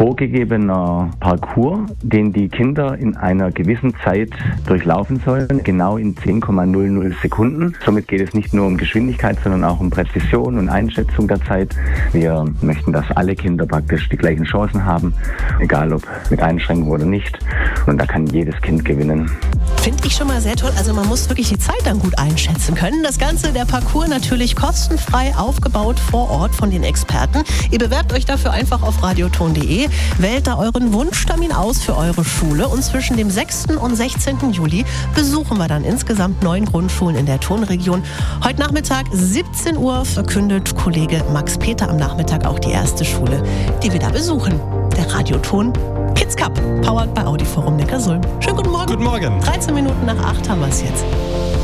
vorgegebener Parcours, den die Kinder in einer gewissen Zeit durchlaufen sollen, genau in 10,00 Sekunden. Somit geht es nicht nur um Geschwindigkeit, sondern auch um Präzision und Einschätzung der Zeit. Wir möchten, dass alle Kinder praktisch die gleichen Chancen haben, egal ob mit Einschränkung oder nicht. Und da kann jedes Kind gewinnen. Finde ich schon mal sehr toll. Also man muss wirklich die Zeit dann gut einschätzen können. Das Ganze, der Parcours natürlich kostenfrei aufgebaut vor Ort von den Experten. Ihr bewerbt euch dafür einfach auf radioton.de, wählt da euren Wunschtermin aus für eure Schule und zwischen dem 6. und 16. Juli besuchen wir dann insgesamt 9 Grundschulen in der Tonregion. Heute Nachmittag 17 Uhr verkündet Kollege Max Peter am Nachmittag auch die erste Schule, die wir da besuchen. Der Radioton Kids Cup, powered bei Audi Forum Neckarsulm. Schönen guten Morgen. Guten Morgen. 13 Minuten nach 8 haben wir es jetzt.